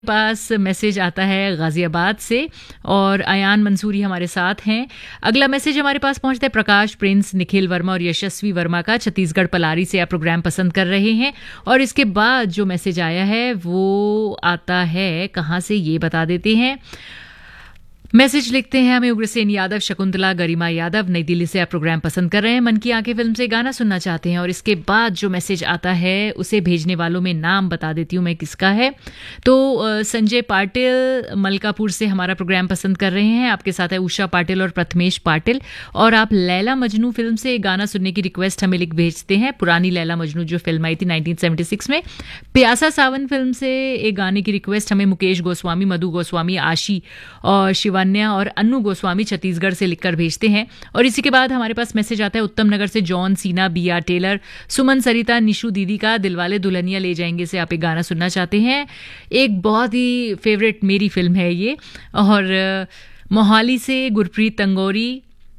पास message आता है गाजियाबाद से और अयान मंसूरी हमारे साथ हैं। अगला मैसेज हमारे पास पहुंचता है प्रकाश प्रिंस, निखिल वर्मा और यशस्वी वर्मा का। छत्तीसगढ़ पलारी से आप प्रोग्राम पसंद कर रहे हैं। और इसके बाद जो मैसेज आया है वो आता है कहाँ से, ये बता देते हैं। मैसेज लिखते हैं हमें उग्रसेन यादव, शकुंतला, गरिमा यादव, नई दिल्ली से आप प्रोग्राम पसंद कर रहे हैं। मन की आंखें फिल्म से गाना सुनना चाहते हैं। और इसके बाद जो मैसेज आता है उसे भेजने वालों में नाम बता देती हूँ मैं किसका है। तो संजय पाटिल मलकापुर से हमारा प्रोग्राम पसंद कर रहे हैं। आपके साथ है उषा पाटिल और प्रथमेश पाटिल। और आप लैला मजनू फिल्म से एक गाना सुनने की रिक्वेस्ट हमें लिख भेजते हैं। पुरानी लैला मजनू जो फिल्म आई थी 1976 में। प्यासा सावन फिल्म से एक गाने की रिक्वेस्ट हमें मुकेश गोस्वामी, मधु गोस्वामी, आशी और शिवान्या और अन्नू गोस्वामी छत्तीसगढ़ से लिखकर भेजते हैं। और इसी के बाद हमारे पास मैसेज आता है उत्तम नगर से जॉन सीना, बिया टेलर, सुमन सरिता, निशु दीदी का दिलवाले दुल्हनिया ले जाएंगे से आप एक गाना सुनना चाहते हैं। एक बहुत ही फेवरेट मेरी फिल्म है ये। और मोहाली से गुरप्रीत तंगोरी,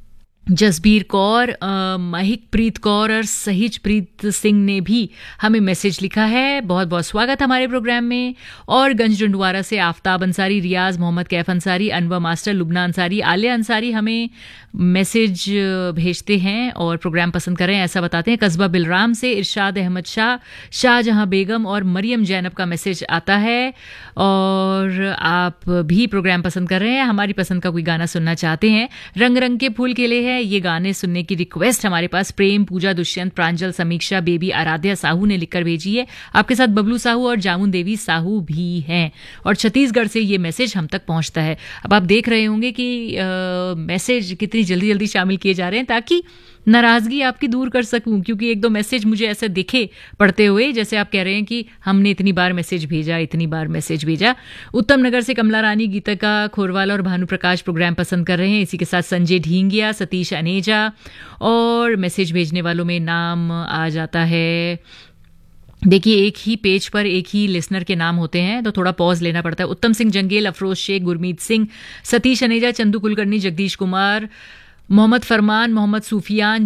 जसबीर कौर, महिक प्रीत कौर और सहिज प्रीत सिंह ने भी हमें मैसेज लिखा है। बहुत बहुत स्वागत हमारे प्रोग्राम में। और गंज डंडवारा से आफ्ताब अंसारी, रियाज मोहम्मद, कैफ अंसारी, अनवर मास्टर, लुबना अंसारी, आलिया अंसारी हमें मैसेज भेजते हैं और प्रोग्राम पसंद कर रहे हैं ऐसा बताते हैं। कस्बा बिलराम से इरशाद अहमद शाह, शाहजहां बेगम और मरियम जैनब का मैसेज आता है। और आप भी प्रोग्राम पसंद कर रहे हैं, हमारी पसंद का कोई गाना सुनना चाहते हैं। रंग रंग के फूल के लिए है ये गाने सुनने की रिक्वेस्ट हमारे पास प्रेम, पूजा, दुष्यंत, प्रांजल, समीक्षा, बेबी, आराध्या साहू ने लिखकर भेजी है। आपके साथ बबलू साहू और जामुन देवी साहू भी हैं। और छत्तीसगढ़ से ये मैसेज हम तक पहुंचता है। अब आप देख रहे होंगे कि मैसेज कितनी जल्दी जल्दी शामिल किए जा रहे हैं ताकि नाराजगी आपकी दूर कर सकूं, क्योंकि एक दो मैसेज मुझे ऐसे दिखे पढ़ते हुए जैसे आप कह रहे हैं कि हमने इतनी बार मैसेज भेजा, इतनी बार मैसेज भेजा। उत्तम नगर से कमला रानी, गीतका खोरवाल और भानु प्रकाश प्रोग्राम पसंद कर रहे हैं। इसी के साथ संजय ढींगिया, सतीश अनेजा। और मैसेज भेजने वालों में नाम आ जाता है, देखिए एक ही पेज पर एक ही लिसनर के नाम होते हैं तो थोड़ा पॉज लेना पड़ता है। उत्तम सिंह जंगेल, अफरोज शेख, गुरमीत सिंह, सतीश अनेजा, चंदू कुलकर्णी, जगदीश कुमार, मोहम्मद फरमान, मोहम्मद सूफियान,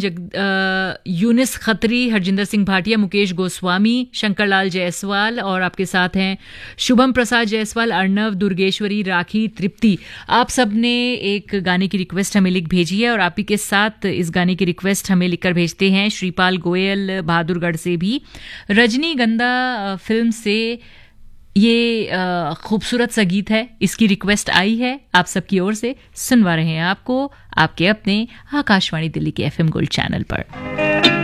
यूनिस खत्री, हरजिंदर सिंह भाटिया, मुकेश गोस्वामी, शंकरलाल जायसवाल। और आपके साथ हैं शुभम प्रसाद जायसवाल, अर्णव, दुर्गेश्वरी, राखी, तृप्ति। आप सब ने एक गाने की रिक्वेस्ट हमें लिख भेजी है और आप ही के साथ इस गाने की रिक्वेस्ट हमें लिखकर भेजते हैं श्रीपाल गोयल बहादुरगढ़ से भी। रजनीगंधा फिल्म से ये खूबसूरत सा गीत है, इसकी रिक्वेस्ट आई है आप सबकी ओर से। सुनवा रहे हैं आपको आपके अपने आकाशवाणी दिल्ली के FM गोल्ड चैनल पर।